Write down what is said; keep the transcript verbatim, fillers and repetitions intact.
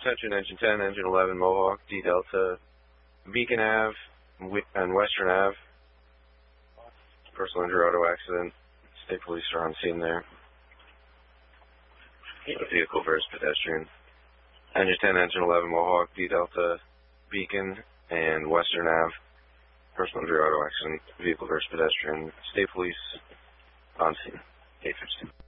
Attention engine ten, engine eleven, Mohawk, D Delta, Beacon Ave, and Western Ave. Personal injury auto accident. State police are on scene there. The vehicle versus pedestrian. Engine ten, engine eleven, Mohawk, D Delta, Beacon, and Western Ave. Personal injury auto accident. Vehicle versus pedestrian. State police on scene. eight fifteen.